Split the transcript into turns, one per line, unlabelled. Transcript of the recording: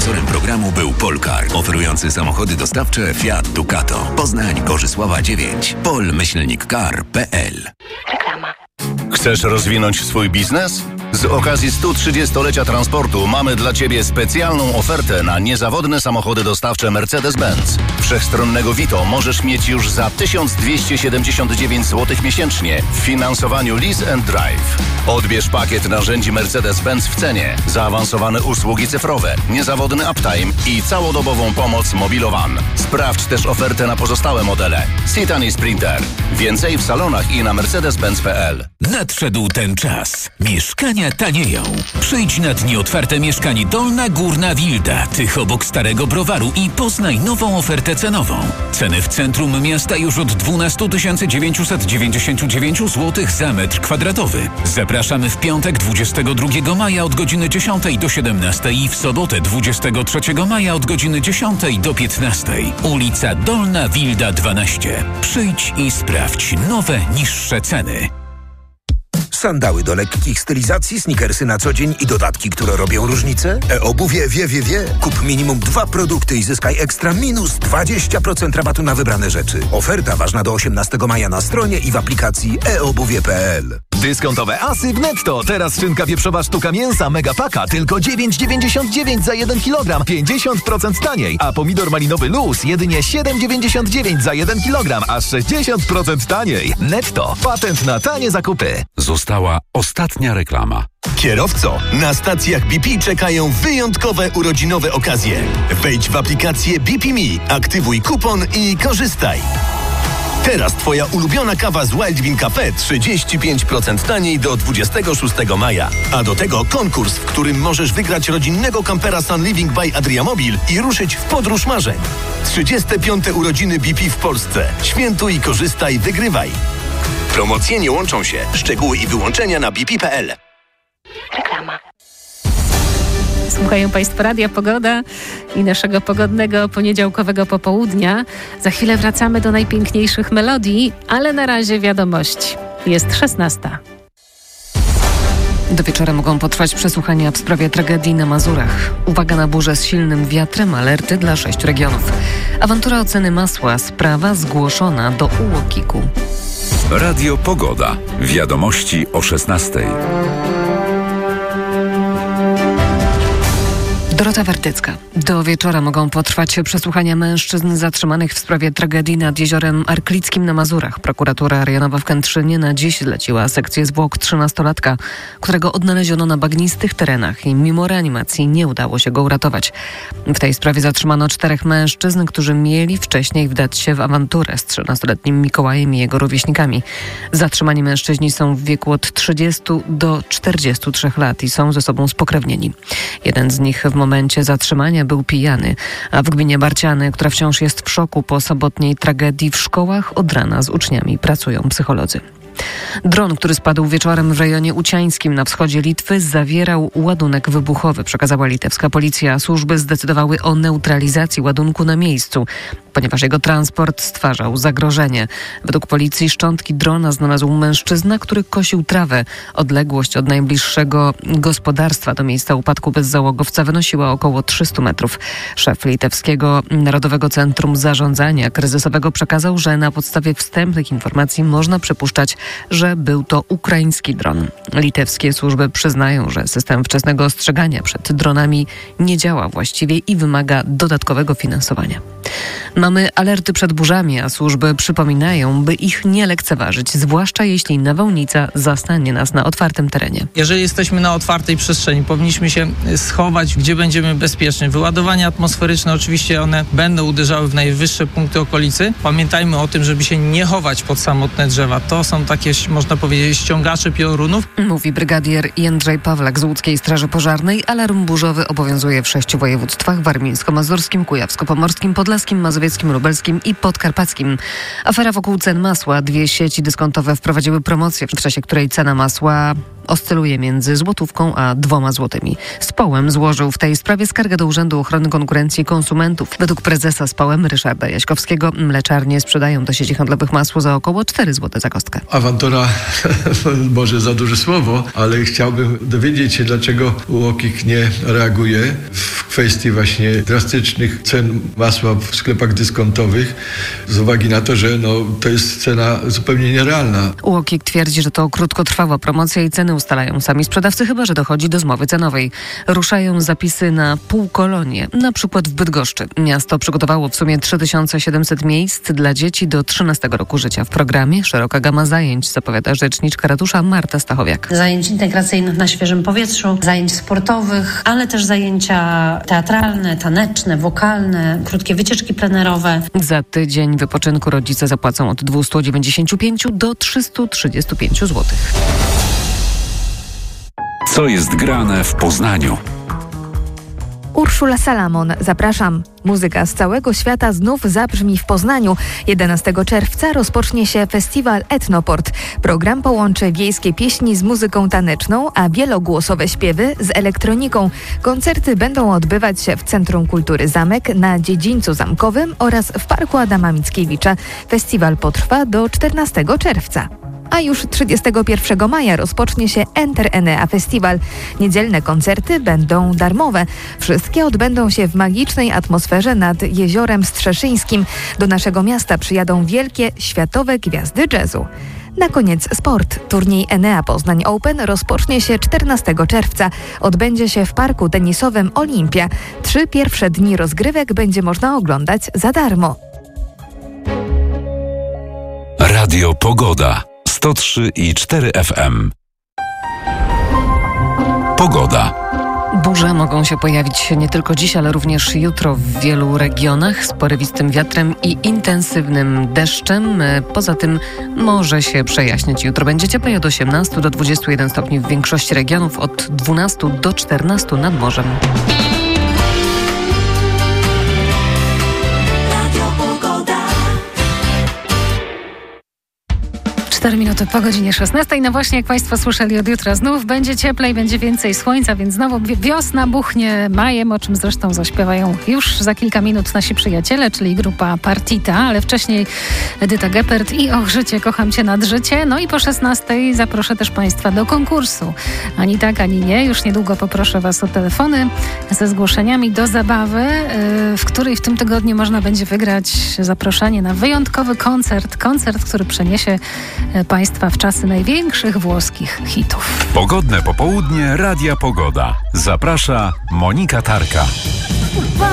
Sponsorem programu był Polcar, oferujący samochody dostawcze Fiat Ducato. Poznań, Gorzysława 9. pol-car.pl.
Reklama.
Chcesz rozwinąć swój biznes? Z okazji 130-lecia transportu mamy dla Ciebie specjalną ofertę na niezawodne samochody dostawcze Mercedes-Benz. Wszechstronnego Vito możesz mieć już za 1279 zł miesięcznie w finansowaniu Lease and Drive. Odbierz pakiet narzędzi Mercedes-Benz w cenie, zaawansowane usługi cyfrowe, niezawodny uptime i całodobową pomoc Mobilowan. Sprawdź też ofertę na pozostałe modele. Citan i Sprinter. Więcej w salonach i na mercedes-benz.pl.
Nadszedł ten czas. Mieszkania tanieją. Przyjdź na dni otwarte mieszkań Dolna Górna Wilda, tych obok Starego Browaru i poznaj nową ofertę cenową. Ceny w centrum miasta już od 12 999 zł za metr kwadratowy. Zapraszamy w piątek 22 maja od godziny 10 do 17 i w sobotę 23 maja od godziny 10 do 15. Ulica Dolna Wilda 12. Przyjdź i sprawdź nowe, niższe ceny.
Sandały do lekkich stylizacji, sneakersy na co dzień i dodatki, które robią różnicę? E-obuwie wie. Kup minimum 2 produkty i zyskaj ekstra minus 20% rabatu na wybrane rzeczy. Oferta ważna do 18 maja na stronie i w aplikacji eobuwie.pl.
Dyskontowe asy w Netto. Teraz szynka wieprzowa sztuka mięsa Megapaka tylko 9,99 za 1 kg. 50% taniej. A pomidor malinowy Luz jedynie 7,99 za 1 kg. Aż 60% taniej. Netto. Patent na tanie zakupy.
Została ostatnia reklama.
Kierowco, na stacjach BP czekają wyjątkowe urodzinowe okazje. Wejdź w aplikację BP Me, aktywuj kupon i korzystaj. Teraz Twoja ulubiona kawa z Wild Bean Cafe 35% taniej do 26 maja. A do tego konkurs, w którym możesz wygrać rodzinnego kampera Sun Living by Adriamobil i ruszyć w podróż marzeń. 35. urodziny BP w Polsce. Świętuj, korzystaj, wygrywaj. Promocje nie łączą się. Szczegóły i wyłączenia na bp.pl.
Reklama.
Słuchają Państwo Radia Pogoda i naszego pogodnego poniedziałkowego popołudnia. Za chwilę wracamy do najpiękniejszych melodii, ale na razie wiadomość. Jest 16. Do wieczora mogą potrwać przesłuchania w sprawie tragedii na Mazurach. Uwaga na burzę z silnym wiatrem, alerty dla 6 regionów. Awantura oceny masła, sprawa zgłoszona do UOKiK-u.
Radio Pogoda. Wiadomości o 16.
Dorota Wartycka. Do wieczora mogą potrwać przesłuchania mężczyzn zatrzymanych w sprawie tragedii nad jeziorem Arklickim na Mazurach. Prokuratura rejonowa w Kętrzynie na dziś zleciła sekcję zwłok 13-latka, którego odnaleziono na bagnistych terenach i mimo reanimacji nie udało się go uratować. W tej sprawie zatrzymano 4 mężczyzn, którzy mieli wcześniej wdać się w awanturę z 13-letnim Mikołajem i jego rówieśnikami. Zatrzymani mężczyźni są w wieku od 30 do 43 lat i są ze sobą spokrewnieni. Jeden z nich w momencie zatrzymania był pijany, a w gminie Barciany, która wciąż jest w szoku po sobotniej tragedii, w szkołach od rana z uczniami pracują psycholodzy. Dron, który spadł wieczorem w rejonie uciańskim na wschodzie Litwy, zawierał ładunek wybuchowy, przekazała litewska policja. Służby zdecydowały o neutralizacji ładunku na miejscu, ponieważ jego transport stwarzał zagrożenie. Według policji szczątki drona znalazł mężczyzna, który kosił trawę. Odległość od najbliższego gospodarstwa do miejsca upadku bezzałogowca wynosiła około 300 metrów. Szef litewskiego Narodowego Centrum Zarządzania Kryzysowego przekazał, że na podstawie wstępnych informacji można przypuszczać, że był to ukraiński dron. Litewskie służby przyznają, że system wczesnego ostrzegania przed dronami nie działa właściwie i wymaga dodatkowego finansowania. Mamy alerty przed burzami, a służby przypominają, by ich nie lekceważyć, zwłaszcza jeśli nawałnica zastanie nas na otwartym terenie.
Jeżeli jesteśmy na otwartej przestrzeni, powinniśmy się schować, gdzie będziemy bezpieczni. Wyładowania atmosferyczne oczywiście one będą uderzały w najwyższe punkty okolicy. Pamiętajmy o tym, żeby się nie chować pod samotne drzewa. To są takie, można powiedzieć, ściągacze piorunów.
Mówi brygadier Jędrzej Pawlak z Łódzkiej Straży Pożarnej. Alarm burzowy obowiązuje w 6 województwach: warmińsko-mazurskim, kujawsko-pomorskim, podlaskim, małopolskim, mazowieckim, lubelskim i podkarpackim. Afera wokół cen masła. 2 sieci dyskontowe wprowadziły promocję, w czasie której cena masła oscyluje między złotówką a 2 złotymi. Społem złożył w tej sprawie skargę do Urzędu Ochrony Konkurencji i Konsumentów. Według prezesa Społem Ryszarda Jaśkowskiego mleczarnie sprzedają do sieci handlowych masło za około 4 zł za kostkę.
Awantura, może za duże słowo, ale chciałbym dowiedzieć się, dlaczego UOKiK nie reaguje w kwestii właśnie drastycznych cen masła w sklepach dyskontowych z uwagi na to, że to jest cena zupełnie nierealna.
UOKiK twierdzi, że to krótkotrwała promocja i ceny ustalają sami sprzedawcy, chyba że dochodzi do zmowy cenowej. Ruszają zapisy na półkolonie, na przykład w Bydgoszczy. Miasto przygotowało w sumie 3700 miejsc dla dzieci do 13 roku życia. W programie szeroka gama zajęć, zapowiada rzeczniczka ratusza Marta Stachowiak.
Zajęć integracyjnych na świeżym powietrzu, zajęć sportowych, ale też zajęcia teatralne, taneczne, wokalne, krótkie wycieczki plenerowe.
Za tydzień wypoczynku rodzice zapłacą od 295 do 335 zł.
Co jest grane w Poznaniu?
Urszula Salamon, zapraszam. Muzyka z całego świata znów zabrzmi w Poznaniu. 11 czerwca rozpocznie się festiwal Etnoport. Program połączy wiejskie pieśni z muzyką taneczną, a wielogłosowe śpiewy z elektroniką. Koncerty będą odbywać się w Centrum Kultury Zamek, na Dziedzińcu Zamkowym oraz w Parku Adama Mickiewicza. Festiwal potrwa do 14 czerwca. A już 31 maja rozpocznie się Enter Enea Festiwal. Niedzielne koncerty będą darmowe. Wszystkie odbędą się w magicznej atmosferze nad Jeziorem Strzeszyńskim. Do naszego miasta przyjadą wielkie, światowe gwiazdy jazzu. Na koniec sport. Turniej Enea Poznań Open rozpocznie się 14 czerwca. Odbędzie się w parku tenisowym Olimpia. 3 pierwsze dni rozgrywek będzie można oglądać za darmo.
Radio Pogoda. 103,4 FM. Pogoda.
Burze mogą się pojawić nie tylko dziś, ale również jutro w wielu regionach z porywistym wiatrem i intensywnym deszczem. Poza tym może się przejaśniać. Jutro będzie cieplej od 18 do 21 stopni w większości regionów, od 12 do 14 nad morzem.
4 minuty po godzinie 16. No właśnie, jak Państwo słyszeli, od jutra znów będzie cieplej, będzie więcej słońca, więc znowu wiosna buchnie majem, o czym zresztą zaśpiewają już za kilka minut nasi przyjaciele, czyli grupa Partita, ale wcześniej Edyta Geppert i Och życie, kocham cię nad życie. No i po 16 zaproszę też Państwa do konkursu. Ani tak, ani nie. Już niedługo poproszę Was o telefony ze zgłoszeniami do zabawy, w której w tym tygodniu można będzie wygrać zaproszenie na wyjątkowy koncert, który przeniesie Państwa w czasy największych włoskich hitów.
Pogodne popołudnie Radia Pogoda. Zaprasza Monika Tarka.